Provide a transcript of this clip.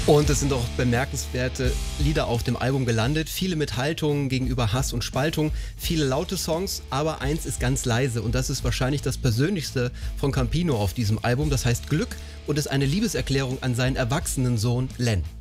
Und es sind auch bemerkenswerte Lieder auf dem Album gelandet. Viele mit Haltung gegenüber Hass und Spaltung, viele laute Songs, aber eins ist ganz leise und das ist wahrscheinlich das Persönlichste von Campino auf diesem Album. Das heißt Glück und ist eine Liebeserklärung an seinen erwachsenen Sohn Len.